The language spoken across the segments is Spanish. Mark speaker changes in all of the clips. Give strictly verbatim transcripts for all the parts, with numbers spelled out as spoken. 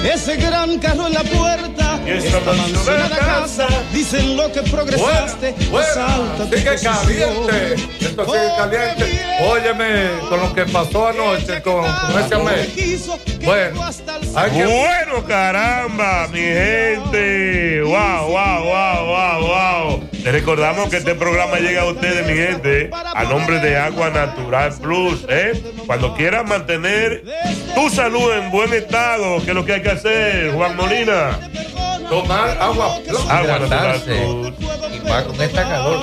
Speaker 1: ese gran carro en la puerta, esta mansión en la casa, dicen lo que progresaste,
Speaker 2: bueno,
Speaker 1: salta tu
Speaker 2: sigue
Speaker 1: posición.
Speaker 2: caliente, esto sigue caliente. Óyeme, con lo que pasó anoche con, con ese mes. Bueno, hay que...
Speaker 3: bueno, caramba, mi gente. Wow, wow, wow, wow, wow. Les recordamos que este programa llega a ustedes, mi gente, a nombre de Agua Natural Plus, ¿eh? Cuando quieras mantener tu salud en buen estado, ¿qué es lo que hay que hacer, Juan Molina?
Speaker 2: Tomar agua,
Speaker 3: agua natural Plus.
Speaker 4: Y más con esta calor.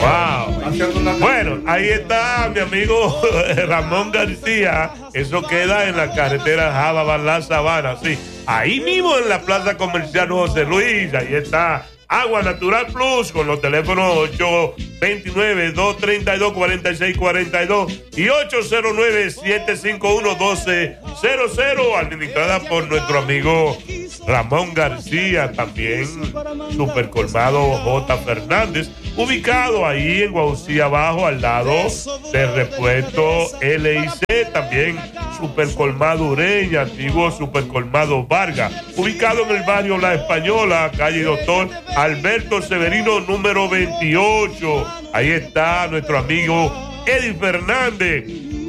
Speaker 3: Wow. Bueno, ahí está mi amigo Ramón García. Eso queda en la carretera Jababa La Sabana, sí. Ahí mismo en la plaza comercial José Luis, ahí está Agua Natural Plus con los teléfonos ocho dos nueve, dos tres dos, cuatro seis cuatro dos y ocho cero nueve, siete cinco uno, uno dos cero cero, administrada por nuestro amigo Ramón García, también Super Colmado J. Fernández, ubicado ahí en Guaucía Abajo, al lado del repuesto L I C, también Super Colmado Ureña, antiguo Super Colmado Vargas, ubicado en el barrio La Española, calle Doctor Alberto Severino, número veintiocho. Ahí está nuestro amigo Eddie Fernández.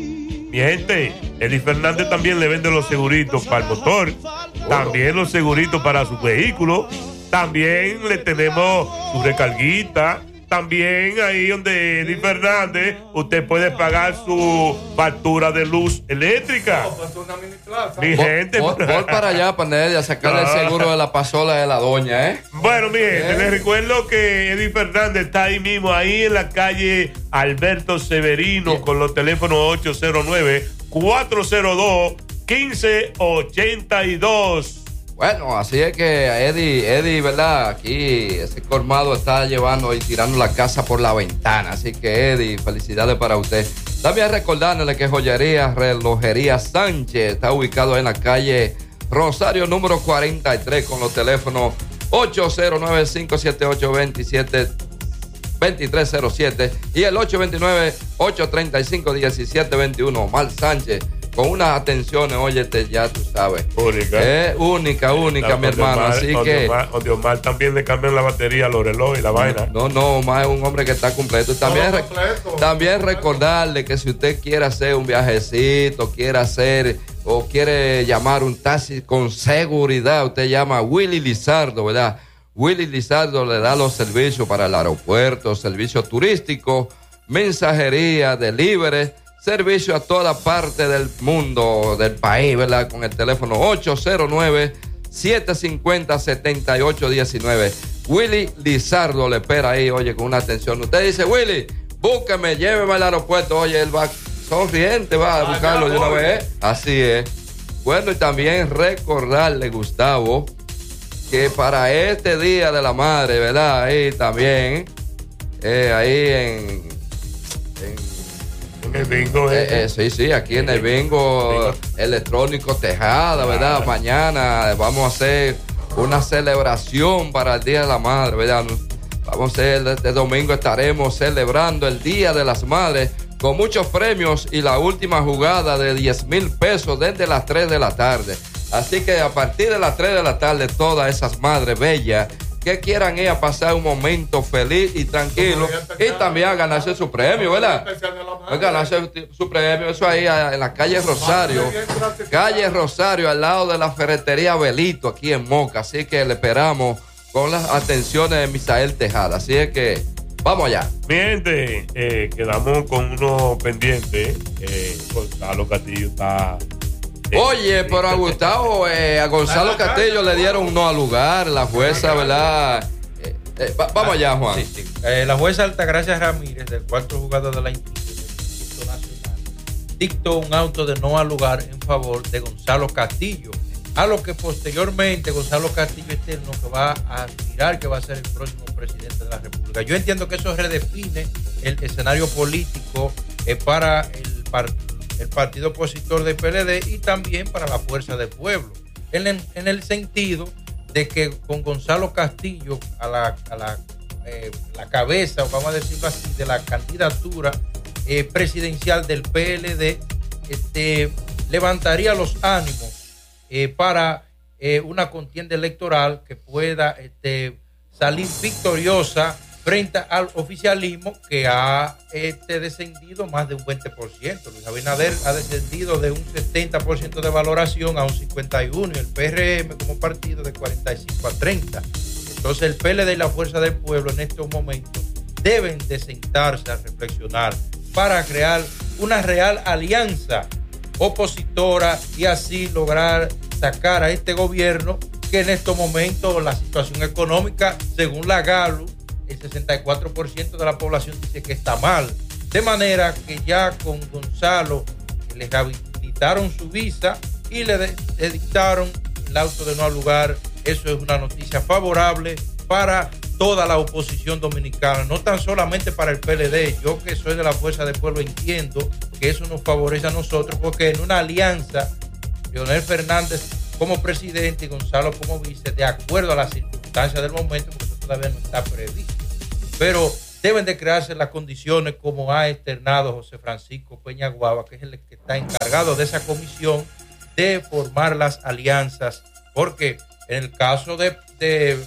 Speaker 3: Mi gente, Eddie Fernández también le vende los seguritos para el motor, también los seguritos para su vehículo, también le tenemos su recarguita. También ahí donde Eddie Fernández, usted puede pagar su factura de luz eléctrica.
Speaker 2: No, pues una mini plaza.
Speaker 3: Mi gente.
Speaker 4: Voy, voy para allá, para a sacarle el seguro de la pasola de la doña, ¿eh?
Speaker 3: Bueno, mi gente,
Speaker 4: ¿Eh?
Speaker 3: les recuerdo que Eddie Fernández está ahí mismo, ahí en la calle Alberto Severino, ¿sí? Con los teléfonos ocho cero nueve, cuatro cero dos, uno cinco ocho dos.
Speaker 4: Bueno, así es que Eddie, Eddie, ¿verdad? Aquí ese colmado está llevando y tirando la casa por la ventana. Así que, Eddie, felicidades para usted. También recordándole que Joyería Relojería Sánchez está ubicado en la calle Rosario número cuarenta y tres con los teléfonos ocho cero nueve, cinco siete ocho, dos siete dos tres cero siete y el ocho dos nueve, ocho tres cinco, uno siete dos uno. Omar Sánchez, con unas atenciones, óyete, ya tú sabes.
Speaker 3: Única.
Speaker 4: Es única, única, mi hermano.
Speaker 3: Omar,
Speaker 4: así
Speaker 3: donde
Speaker 4: que.
Speaker 3: Omar, donde Omar también le cambian la batería a los relojes y la vaina.
Speaker 4: No, no, Omar es un hombre que está completo. También,
Speaker 2: Todo completo.
Speaker 4: también recordarle que si usted quiere hacer un viajecito, quiere hacer o quiere llamar un taxi con seguridad, usted llama a Willy Lizardo, ¿verdad? Willy Lizardo le da los servicios para el aeropuerto, servicios turísticos, mensajería, delivery, servicio a toda parte del mundo, del país, ¿verdad? Con el teléfono ocho cero nueve, siete cinco cero, siete ocho uno nueve. Willy Lizardo le espera ahí, oye, con una atención. Usted dice, Willy, búsqueme, lléveme al aeropuerto. Oye, él va sonriente, va a buscarlo de una vez. Así es. Bueno, y también recordarle, Gustavo, que para este Día de la Madre, ¿verdad? Ahí también, eh, ahí en...
Speaker 3: En el bingo,
Speaker 4: eh, eh, sí, sí, aquí en el bingo, bingo electrónico Tejada, ¿verdad? Mañana vamos a hacer una celebración para el Día de la Madre, ¿verdad? Vamos a hacer, este domingo estaremos celebrando el Día de las Madres con muchos premios y la última jugada de diez mil pesos desde las tres de la tarde. Así que a partir de las tres de la tarde, todas esas madres bellas que quieran ir a pasar un momento feliz y tranquilo y también a ganarse su premio, ¿verdad? A ganarse su premio, eso ahí en la calle Rosario, calle Rosario, al lado de la ferretería Belito, aquí en Moca. Así que le esperamos con las atenciones de Misael Tejada. Así es que vamos allá.
Speaker 3: Mi gente, eh, quedamos con uno pendiente. Eh, Gonzalo Castillo está...
Speaker 4: Oye, pero a Gustavo, eh, a Gonzalo Castillo le dieron un no al lugar, la jueza, ¿verdad? Eh, eh, va, vamos allá, Juan.
Speaker 5: Sí, sí. Eh, la jueza Altagracia Ramírez, del cuarto juzgado de la Institución Nacional, dictó un auto de no al lugar en favor de Gonzalo Castillo, a lo que posteriormente Gonzalo Castillo externo que va a aspirar que va a ser el próximo presidente de la República. Yo entiendo que eso redefine el escenario político eh, para el partido. el partido opositor del P L D y también para la Fuerza del Pueblo, en el, en el sentido de que con Gonzalo Castillo a la, a la, eh, la cabeza, vamos a decirlo así, de la candidatura eh, presidencial del P L D, este, levantaría los ánimos eh, para eh, una contienda electoral que pueda este, salir victoriosa frente al oficialismo que ha este, descendido más de un veinte por ciento. Luis Abinader ha descendido de un setenta por ciento de valoración a un cincuenta y uno por ciento y el P R M como partido de cuarenta y cinco a treinta. Entonces el P L D y la Fuerza del Pueblo en estos momentos deben de sentarse a reflexionar para crear una real alianza opositora y así lograr sacar a este gobierno que en estos momentos la situación económica, según la Galu, el sesenta y cuatro por ciento de la población dice que está mal. De manera que ya con Gonzalo le rehabilitaron su visa y le, de, le dictaron el auto de no al lugar. Eso es una noticia favorable para toda la oposición dominicana, no tan solamente para el P L D. Yo que soy de la Fuerza del Pueblo entiendo que eso nos favorece a nosotros porque en una alianza, Leonel Fernández como presidente y Gonzalo como vice, de acuerdo a las circunstancias del momento, porque eso todavía no está previsto, pero deben de crearse las condiciones como ha externado José Francisco Peña Guava, que es el que está encargado de esa comisión, de formar las alianzas, porque en el caso de, de,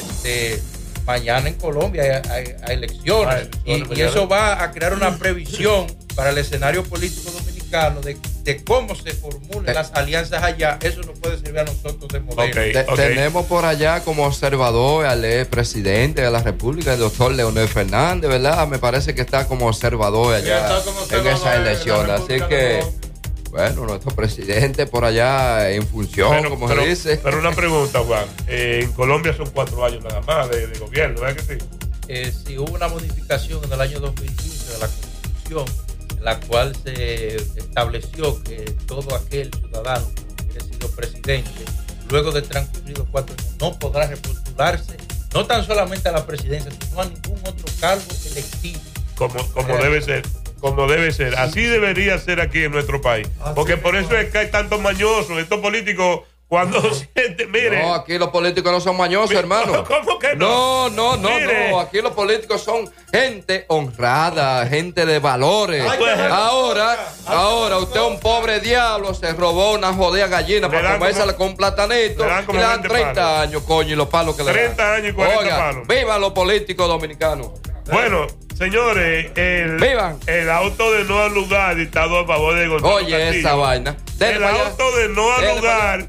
Speaker 5: de mañana en Colombia hay, hay, hay elecciones, ah, y, y eso va a crear una previsión para el escenario político dominicano de, de cómo se formulen eh. las alianzas allá. Eso nos puede servir a nosotros de modelo.
Speaker 4: Okay, de, okay. Tenemos por allá como observador al presidente de la República, el doctor Leonel Fernández, ¿verdad? Me parece que está como observador allá observador en esa elección. Así que, bueno, nuestro presidente por allá en función, pero, como
Speaker 3: pero,
Speaker 4: se dice.
Speaker 3: Pero una pregunta, Juan. Eh, en Colombia son cuatro años nada más de, de gobierno, ¿verdad que sí?
Speaker 5: Eh, sí, hubo una modificación en el año dos mil quince de la Constitución, la cual se estableció que todo aquel ciudadano que haya sido presidente, luego de transcurridos cuatro años, no podrá repostularse, no tan solamente a la presidencia, sino a ningún otro cargo electivo.
Speaker 3: Como, como debe ser, como debe ser. Así debería ser aquí en nuestro país. Porque por eso es que hay tantos mañosos, estos políticos. Cuando siente, mire.
Speaker 4: No, aquí los políticos no son mañosos, mire, hermano.
Speaker 3: ¿Cómo que no?
Speaker 4: No, no, no, mire. no. Aquí los políticos son gente honrada, gente de valores. Ay, pues, ahora, ahora, usted es un pobre diablo, se robó una jodida gallina para comérsela con un platanito. Le dan y le dan treinta palos. Años, coño, y los palos que le dan.
Speaker 3: treinta años y cuarenta Oiga, palos.
Speaker 4: Vivan los políticos dominicanos.
Speaker 3: Bueno, señores, el,
Speaker 4: Vivan.
Speaker 3: el auto de no al lugar dictado a favor de Gonzalo
Speaker 4: Oye,
Speaker 3: Castillo.
Speaker 4: esa vaina.
Speaker 3: Dele el auto de no al lugar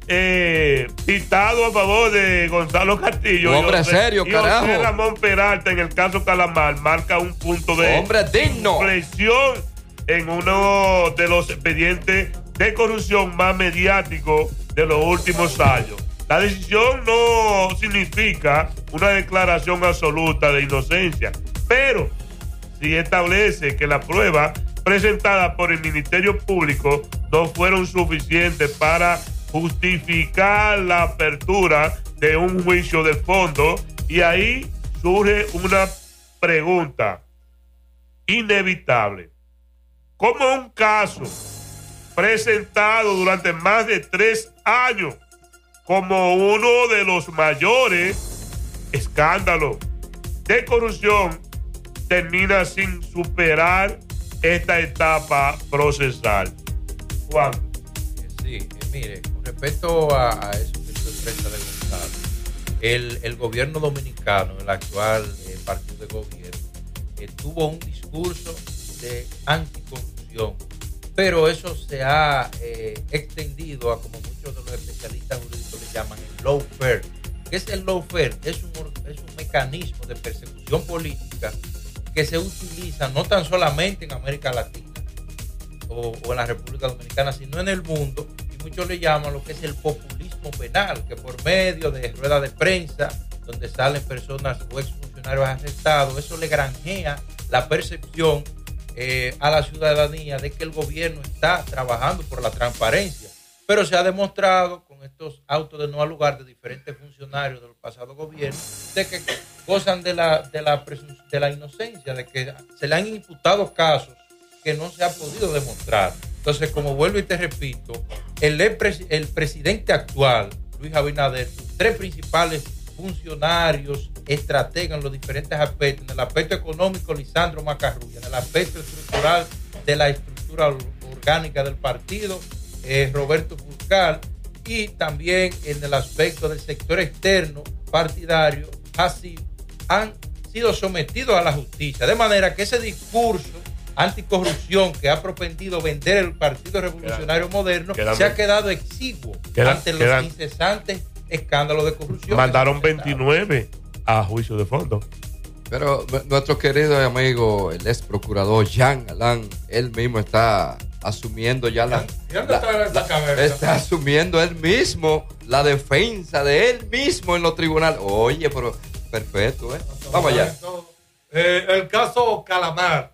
Speaker 3: eh, dictado a favor de Gonzalo Castillo.
Speaker 4: Un hombre
Speaker 3: José,
Speaker 4: serio,
Speaker 3: y
Speaker 4: carajo.
Speaker 3: José Ramón Peralta en el caso Calamar marca un punto de
Speaker 4: hombre digno.
Speaker 3: Presión en uno de los expedientes de corrupción más mediáticos de los últimos años. La decisión no significa una declaración absoluta de inocencia, pero sí establece que las pruebas presentadas por el Ministerio Público no fueron suficientes para justificar la apertura de un juicio de fondo, y ahí surge una pregunta inevitable. ¿Cómo un caso presentado durante más de tres años como uno de los mayores escándalos de corrupción termina sin superar esta etapa procesal? Juan.
Speaker 5: Sí, eh, mire, con respecto a, a eso que se expresa de Gonzalo, el, el gobierno dominicano, el actual eh, partido de gobierno, eh, tuvo un discurso de anticorrupción, pero eso se ha eh, extendido a, como muchos de los especialistas jurídicos le llaman, el lawfare. ¿Qué es el lawfare? Es un, es un mecanismo de persecución política que se utiliza no tan solamente en América Latina o, o en la República Dominicana, sino en el mundo, y muchos le llaman lo que es el populismo penal, que por medio de ruedas de prensa, donde salen personas o exfuncionarios arrestados, eso le granjea la percepción eh, a la ciudadanía de que el gobierno está trabajando por la transparencia. Pero se ha demostrado con estos autos de no al lugar de diferentes funcionarios del pasado gobierno de que gozan de la, de la, de la inocencia, de que se le han imputado casos que no se ha podido demostrar. Entonces, como vuelvo y te repito, el, el presidente actual, Luis Abinader, sus tres principales funcionarios, estrategas en los diferentes aspectos, en el aspecto económico, Lisandro Macarrulla, en el aspecto estructural de la estructura orgánica del partido, eh, Roberto Fulcar, y también en el aspecto del sector externo partidario así han sido sometidos a la justicia, de manera que ese discurso anticorrupción que ha propendido vender el Partido Revolucionario quedan, Moderno quedan, se ha quedado exiguo quedan, ante los quedan, incesantes escándalos de corrupción.
Speaker 3: Mandaron veintinueve a juicio de fondo.
Speaker 4: Pero nuestro querido amigo, el ex procurador Jean Alain, él mismo está asumiendo ya la,
Speaker 2: la,
Speaker 4: la, la está asumiendo él mismo la defensa de él mismo en los tribunales. Oye, pero perfecto, ¿eh? Vamos allá.
Speaker 2: Eh, el caso Calamar.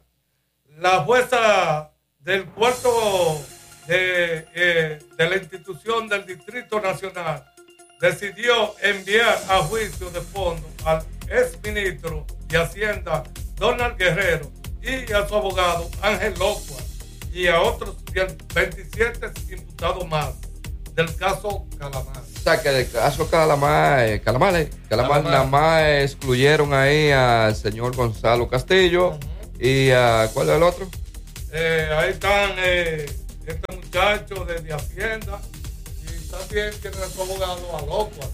Speaker 2: La jueza del cuarto de, eh, de la institución del Distrito Nacional decidió enviar a juicio de fondo al exministro de Hacienda Donald Guerrero y a su abogado Ángel Locua y a otros veintisiete imputados más del caso Calamar.
Speaker 4: O sea, que del caso Calamar, eh, Calamar, eh, Calamar, Calamar nada más excluyeron ahí al señor Gonzalo Castillo. Uh-huh. ¿Y uh, cuál es el otro?
Speaker 2: Eh, ahí están eh, este muchacho de, de Hacienda y también tiene a su abogado a Locua.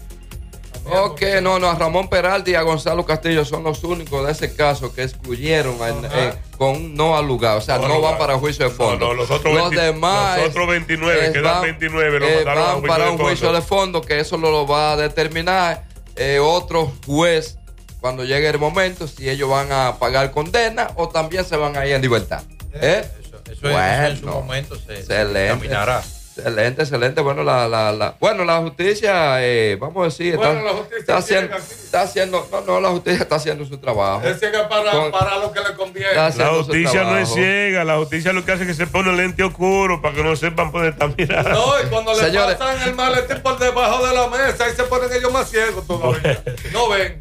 Speaker 4: Ok, no, no, a Ramón Peralta y a Gonzalo Castillo son los únicos de ese caso que excluyeron en, eh, con un no al lugar. O sea, no, no van para juicio de fondo.
Speaker 3: No, no, los otros,
Speaker 4: los
Speaker 3: veinte,
Speaker 4: demás.
Speaker 3: Los otros veintinueve, quedan veintinueve, lo
Speaker 4: eh,
Speaker 3: mandaron
Speaker 4: van
Speaker 3: a juicio
Speaker 4: para
Speaker 3: de
Speaker 4: un
Speaker 3: fondo.
Speaker 4: juicio de fondo, que eso lo, lo va a determinar eh, otro juez cuando llegue el momento, si ellos van a pagar condena o también se van a ir en libertad. ¿Eh?
Speaker 5: Eso, eso,
Speaker 4: bueno,
Speaker 5: eso en su momento se, se caminará.
Speaker 4: Excelente, excelente. Bueno, la, la, la, bueno, la justicia, eh, vamos a decir,
Speaker 2: bueno,
Speaker 4: está,
Speaker 2: la justicia
Speaker 4: está, haciendo, está haciendo, no, no, la justicia está haciendo su trabajo.
Speaker 2: Es ciega para, Con, para lo que le conviene.
Speaker 3: La justicia no es ciega, la justicia lo que hace es que se pone el lente oscuro para que no sepan poder estar mirando.
Speaker 2: No, y cuando le
Speaker 4: Señores,
Speaker 2: pasan el maletín por debajo de la mesa, ahí se ponen ellos más ciegos todavía. Bueno. No ven.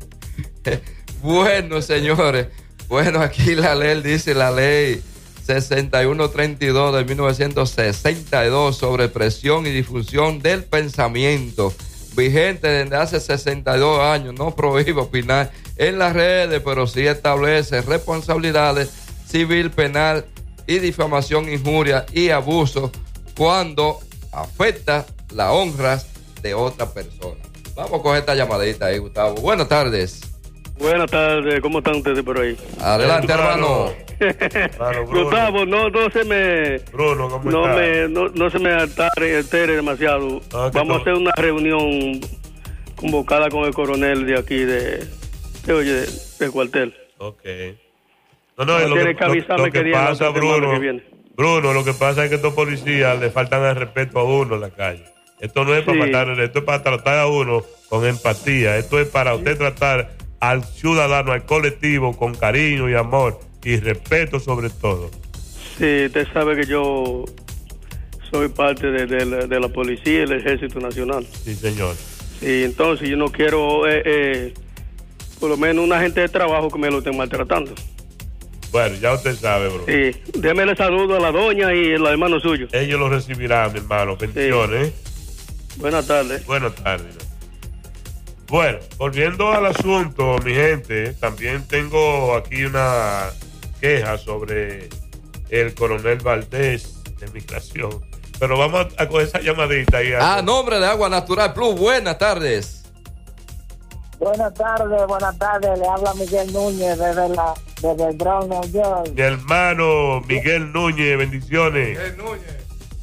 Speaker 4: Bueno, señores, bueno, aquí la ley dice, la ley sesenta y uno treinta y dos de mil novecientos sesenta y dos sobre presión y difusión del pensamiento, vigente desde hace sesenta y dos años, no prohíbe opinar en las redes, pero sí establece responsabilidades civil, penal y difamación, injuria y abuso cuando afecta la honra de otra persona. Vamos con esta llamadita ahí, Gustavo. Buenas tardes.
Speaker 6: Buenas tardes, ¿cómo están ustedes por ahí?
Speaker 4: Adelante, hermano.
Speaker 3: Claro,
Speaker 6: Gustavo, no, no se me
Speaker 3: Bruno, ¿cómo
Speaker 6: no
Speaker 3: está?
Speaker 6: me no, no se me altere, altere demasiado.
Speaker 3: Ah,
Speaker 6: Vamos a hacer una reunión convocada con el coronel de aquí de, de oye, de, del cuartel.
Speaker 3: Ok. No, no,
Speaker 6: no
Speaker 3: lo
Speaker 6: tiene
Speaker 3: que,
Speaker 6: que avisarme
Speaker 3: lo, lo que
Speaker 6: que día
Speaker 3: pasa,
Speaker 6: no,
Speaker 3: Bruno,
Speaker 6: que viene.
Speaker 3: Bruno, lo que pasa es que estos policías le faltan el respeto a uno en la calle. Esto no es para
Speaker 6: Sí.
Speaker 3: matar, esto es para tratar a uno con empatía. Esto es para usted tratar al ciudadano, al colectivo, con cariño y amor y respeto sobre todo.
Speaker 6: Sí, usted sabe que yo soy parte de, de, la, de la policía y el Ejército Nacional.
Speaker 3: Sí, señor.
Speaker 6: Y entonces yo no quiero, eh, eh, por lo menos, una gente de trabajo que me lo estén maltratando.
Speaker 3: Bueno, ya usted sabe, bro.
Speaker 6: Sí, démele saludo a la doña y el hermano suyo.
Speaker 3: Ellos lo recibirán, mi hermano. Bendiciones.
Speaker 6: Sí. Buenas tardes.
Speaker 3: Buenas tardes. Bueno, volviendo al asunto, mi gente, también tengo aquí una queja sobre el coronel Valdés de Migración. Pero vamos a, a coger esa llamadita ahí.
Speaker 4: A nombre de Agua Natural Plus, buenas tardes.
Speaker 7: Buenas tardes, buenas tardes. Le habla Miguel Núñez desde, la, desde el Bronx, New York.
Speaker 3: Mi hermano Miguel Núñez, bendiciones.
Speaker 2: Miguel Núñez.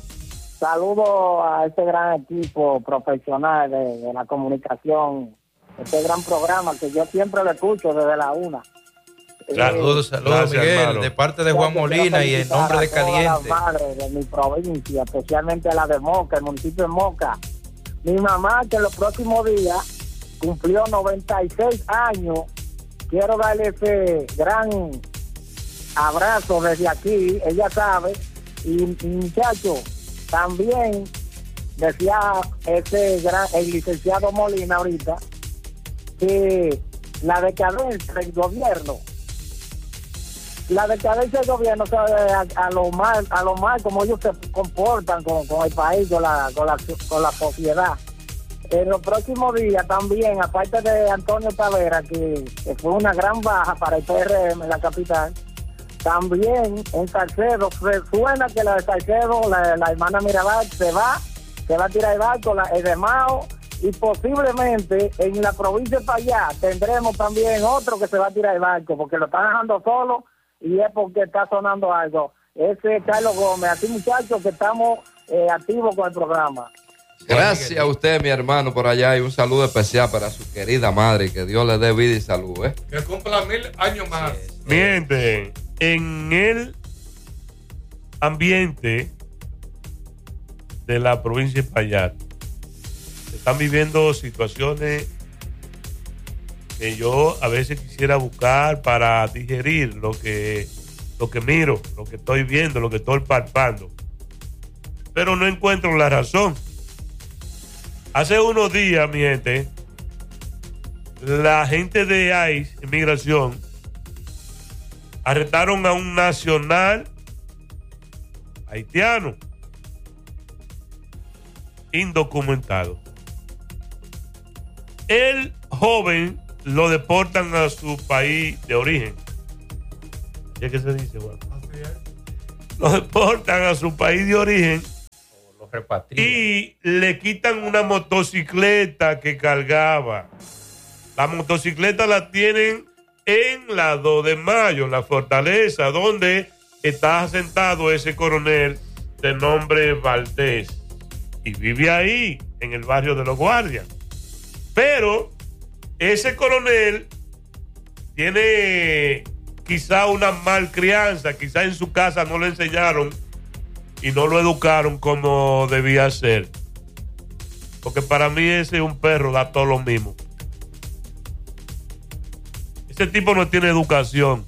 Speaker 7: Saludo a este gran equipo profesional de, de la comunicación, este gran programa que yo siempre lo escucho desde la una.
Speaker 5: Saludos, saludos,
Speaker 3: Gracias,
Speaker 5: Miguel,
Speaker 3: hermano.
Speaker 5: de parte de Juan Molina y en nombre de Caliente.
Speaker 7: A todas las madres de mi provincia, especialmente la de Moca, el municipio de Moca. Mi mamá, que en los próximos días cumplió noventa y seis años. Quiero darle ese gran abrazo desde aquí, ella sabe. Y, y muchacho, también decía ese gran, el licenciado Molina ahorita, que la decadencia del gobierno, la decadencia del gobierno, sabe, a, a lo mal, a lo mal como ellos se comportan con, con el país, con la, con la, con la sociedad. En los próximos días también, aparte de Antonio Tavera, que, que fue una gran baja para el P R M en la capital, también en Salcedo, suena que la de Salcedo, la, la hermana Mirabal, se va, se va a tirar el barco, la, el de Mao, y posiblemente en la provincia de Payá tendremos también otro que se va a tirar el barco, porque lo están dejando solo y es porque está sonando algo. Ese es Carlos Gómez. Así, muchachos, que estamos eh, activos con el programa.
Speaker 4: Gracias a usted, mi hermano, por allá, y un saludo especial para su querida madre, que Dios le dé vida y salud, ¿eh?
Speaker 2: Que cumpla mil años más.
Speaker 3: Miente, en el ambiente de la provincia de Payá se están viviendo situaciones que yo a veces quisiera buscar para digerir lo que, lo que miro, lo que estoy viendo, lo que estoy palpando, pero no encuentro la razón. Hace unos días, mi gente, la gente de I C E, Inmigración, arrestaron a un nacional haitiano indocumentado. El joven lo deportan a su país de origen. ¿Qué es que se dice, Juan? Lo deportan a su país de origen y le quitan una motocicleta que cargaba. La motocicleta la tienen en la dos de mayo, en la fortaleza, donde está asentado ese coronel de nombre Valdés. Y vive ahí, en el barrio de Los Guardias. Pero ese coronel tiene quizá una malcrianza, quizá en su casa no le enseñaron y no lo educaron como debía ser. Porque para mí ese es un perro, da todo lo mismo. Ese tipo no tiene educación.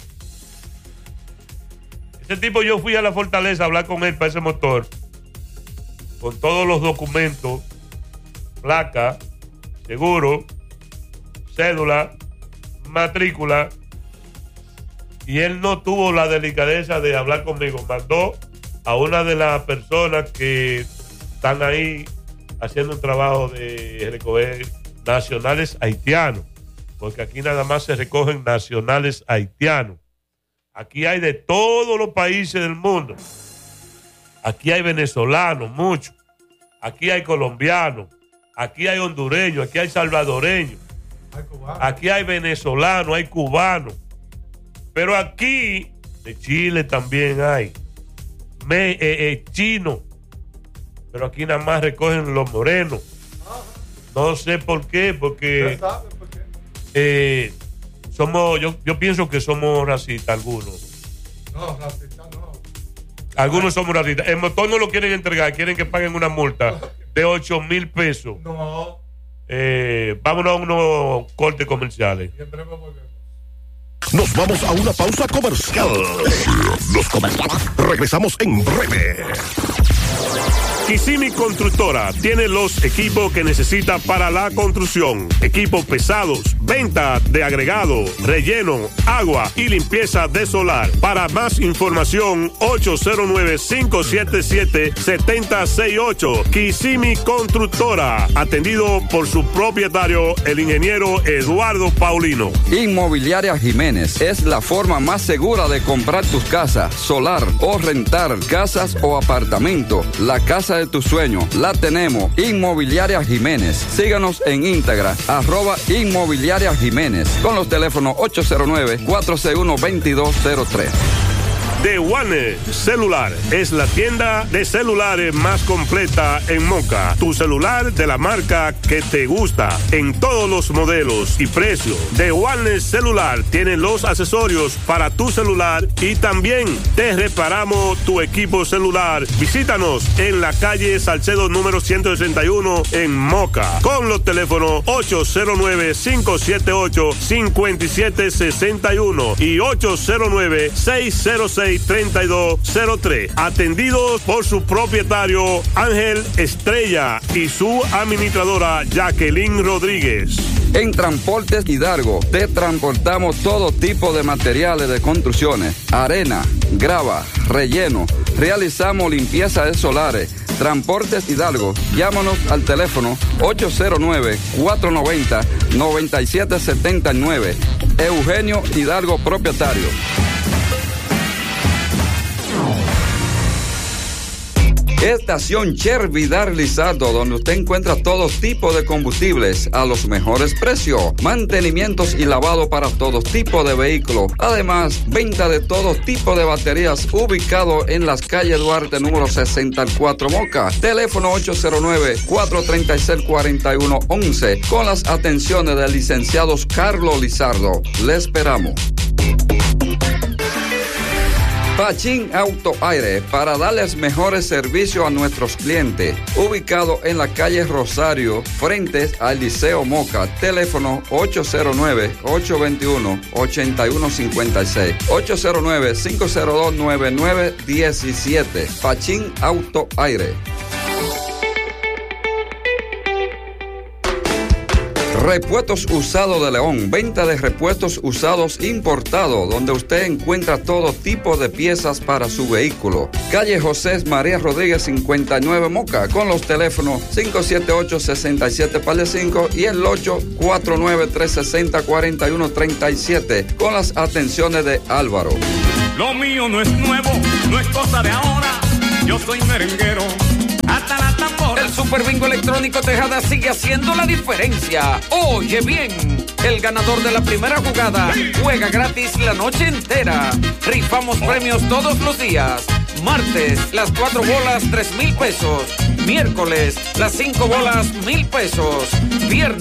Speaker 3: Ese tipo, yo fui a la fortaleza a hablar con él para ese motor, con todos los documentos, placa, seguro, cédula, matrícula, y él no tuvo la delicadeza de hablar conmigo. Mandó a una de las personas que están ahí haciendo un trabajo de recoger nacionales haitianos, porque aquí nada más se recogen nacionales haitianos. Aquí hay de todos los países del mundo. Aquí hay venezolanos, muchos. Aquí hay colombianos. Aquí hay hondureños. Aquí hay salvadoreños. Aquí hay venezolanos, hay cubanos. Pero aquí, de Chile también hay. Me, eh, eh, chino. Pero aquí nada más recogen los morenos. No sé por qué, porque eh, somos, yo, yo pienso que somos racistas algunos.
Speaker 2: No, racistas no.
Speaker 3: Algunos somos racistas. El motor no lo quieren entregar, quieren que paguen una multa de ocho mil pesos.
Speaker 2: No.
Speaker 3: Eh, vámonos a unos cortes comerciales.
Speaker 8: Nos vamos a una pausa comercial. Los comerciales. Regresamos en breve.
Speaker 3: Kissimmee Constructora tiene los equipos que necesita para la construcción. Equipos pesados, venta de agregado, relleno, agua y limpieza de solar. Para más información, ocho cero nueve, cinco siete siete, siete cero seis ocho. Kissimmee Constructora, atendido por su propietario, el ingeniero Eduardo Paulino.
Speaker 4: Inmobiliaria Jiménez es la forma más segura de comprar tus casas, solar o rentar casas o apartamentos. La casa de tus sueños la tenemos. Inmobiliaria Jiménez. Síganos en Instagram, arroba Inmobiliaria Jiménez, con los teléfonos ocho cero nueve, cuatro seis uno, dos dos cero tres.
Speaker 3: The One Celular es la tienda de celulares más completa en Moca. Tu celular de la marca que te gusta, en todos los modelos y precios. The One Celular tiene los accesorios para tu celular y también te reparamos tu equipo celular. Visítanos en la calle Salcedo número ciento sesenta y uno en Moca, con los teléfonos ocho cero nueve, cinco siete ocho, cinco siete seis uno y ocho cero nueve, seis cero seis, tres dos cero tres. Atendidos por su propietario Ángel Estrella y su administradora Jacqueline Rodríguez.
Speaker 4: En Transportes Hidalgo te transportamos todo tipo de materiales de construcciones, arena, grava, relleno. Realizamos limpieza de solares. Transportes Hidalgo, llámanos al teléfono ocho cero nueve, cuatro nueve cero, nueve siete siete nueve. Eugenio Hidalgo, propietario. Estación Chervidar Lizardo, donde usted encuentra todo tipo de combustibles a los mejores precios, mantenimientos y lavado para todo tipo de vehículos. Además, venta de todo tipo de baterías, ubicado en las calles Duarte número sesenta y cuatro Moca. Teléfono ocho cero nueve, cuatro tres seis, cuatro uno uno uno con las atenciones del licenciado Carlos Lizardo. Le esperamos. Pachín Auto Aire, para darles mejores servicios a nuestros clientes. Ubicado en la calle Rosario, frente al Liceo Moca. Teléfono ocho cero nueve, ocho dos uno, ocho uno cinco seis. ocho cero nueve, cinco cero dos, nueve nueve uno siete. Pachín Auto Aire. Repuestos Usados de León, venta de repuestos usados importados, donde usted encuentra todo tipo de piezas para su vehículo. Calle José María Rodríguez cincuenta y nueve Moca, con los teléfonos cinco siete ocho, seis siete cinco y el ocho cuatro nueve, tres seis cero, cuatro uno tres siete, con las atenciones de Álvaro.
Speaker 9: Lo mío no es nuevo, no es cosa de ahora, yo soy merenguero. Hasta la tambora.
Speaker 10: El Super Bingo Electrónico Tejada sigue haciendo la diferencia. Oye bien, el ganador de la primera jugada juega gratis la noche entera. Rifamos premios todos los días. Martes, las cuatro bolas, tres mil pesos. Miércoles, las cinco bolas, mil pesos. Viernes.